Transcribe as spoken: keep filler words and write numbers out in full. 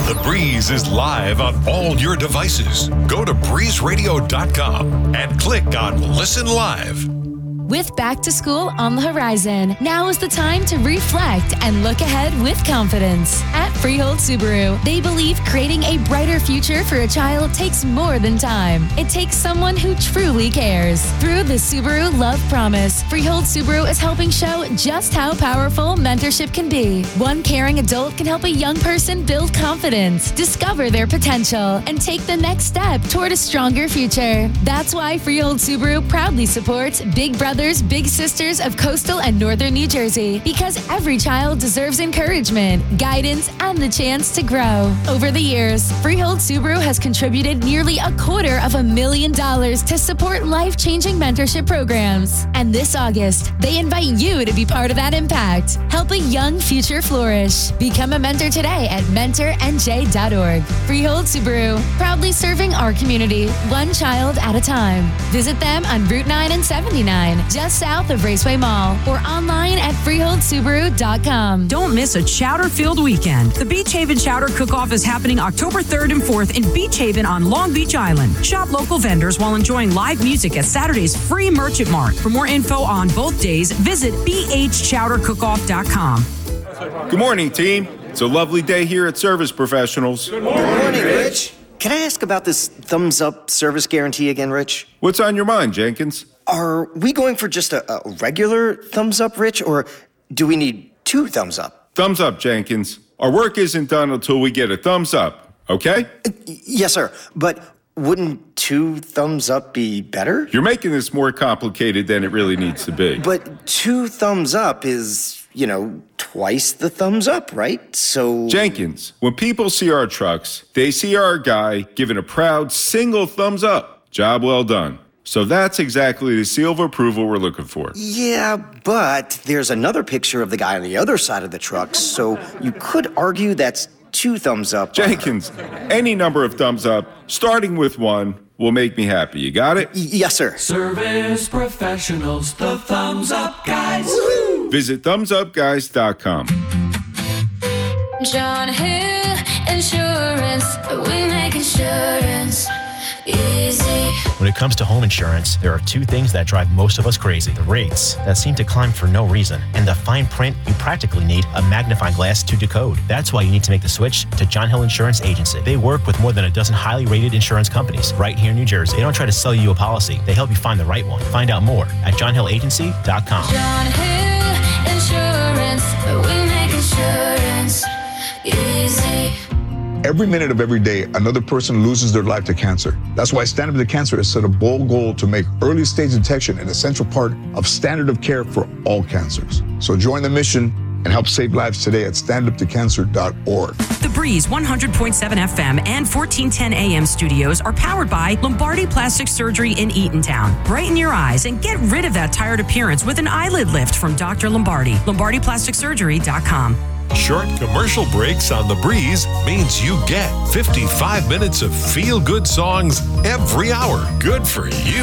The Breeze is live on all your devices. Go to breeze radio dot com and click on Listen Live. With back to school on the horizon, now is the time to reflect and look ahead with confidence. At Freehold Subaru, they believe creating a brighter future for a child takes more than time. It takes someone who truly cares. Through the Subaru Love Promise, Freehold Subaru is helping show just how powerful mentorship can be. One caring adult can help a young person build confidence, discover their potential, and take the next step toward a stronger future. That's why Freehold Subaru proudly supports Big Brother Brothers, Big Sisters of coastal and northern New Jersey, because every child deserves encouragement, guidance, and the chance to grow. Over the years, Freehold Subaru has contributed nearly a quarter of a million dollars to support life-changing mentorship programs. And this August, they invite you to be part of that impact. Help a young future flourish. Become a mentor today at mentor n j dot org. Freehold Subaru, proudly serving our community, one child at a time. Visit them on Route nine and seventy-nine. Just south of Raceway Mall, or online at freehold subaru dot com. Don't miss a chowder-filled weekend. The Beach Haven Chowder Cook-Off is happening October third and fourth in Beach Haven on Long Beach Island. Shop local vendors while enjoying live music at Saturday's free Merchant Mart. For more info on both days, visit b h chowder cook off dot com. Good morning, team. It's a lovely day here at Service Professionals. Good morning, Good morning Rich. Can I ask about this thumbs-up service guarantee again, Rich? What's on your mind, Jenkins? Are we going for just a, a regular thumbs up, Rich, or do we need two thumbs up? Thumbs up, Jenkins. Our work isn't done until we get a thumbs up, okay? Uh, yes, sir. But wouldn't two thumbs up be better? You're making this more complicated than it really needs to be. But two thumbs up is, you know, twice the thumbs up, right? So... Jenkins, when people see our trucks, they see our guy giving a proud single thumbs up. Job well done. So that's exactly the seal of approval we're looking for. Yeah, but there's another picture of the guy on the other side of the truck, so you could argue that's two thumbs up. Jenkins, any number of thumbs up, starting with one, will make me happy. You got it? Y- yes, sir. Service Professionals, the Thumbs Up Guys. Woo-hoo! Visit thumbs up guys dot com. John Hill Insurance, we make insurance easy. When it comes to home insurance, there are two things that drive most of us crazy. The rates that seem to climb for no reason, and the fine print you practically need a magnifying glass to decode. That's why you need to make the switch to John Hill Insurance Agency. They work with more than a dozen highly rated insurance companies right here in New Jersey. They don't try to sell you a policy. They help you find the right one. Find out more at john hill agency dot com. John Hill Insurance, we make insurance easy. Every minute of every day, another person loses their life to cancer. That's why Stand Up to Cancer has set a bold goal to make early stage detection an essential part of standard of care for all cancers. So join the mission and help save lives today at stand up to cancer dot org. The Breeze one hundred point seven F M and fourteen ten A M studios are powered by Lombardi Plastic Surgery in Eatontown. Brighten your eyes and get rid of that tired appearance with an eyelid lift from Doctor Lombardi. lombardi plastic surgery dot com. Short commercial breaks on The Breeze means you get fifty-five minutes of feel-good songs every hour. Good for you.